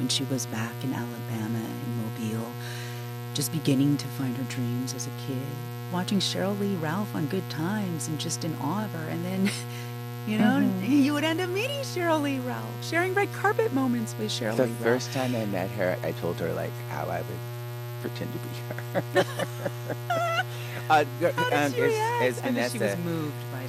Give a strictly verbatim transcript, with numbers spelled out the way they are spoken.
when she was back in Alabama, in Mobile, just beginning to find her dreams as a kid, watching Sheryl Lee Ralph on Good Times and just in awe of her. And then, you know, Mhm. you would end up meeting Sheryl Lee Ralph, sharing red carpet moments with Sheryl The Lee Ralph. first time I met her, I told her, like, how I would pretend to be her. Uh, g How did um, she it's react? it's I bet she was Vanessa. moved.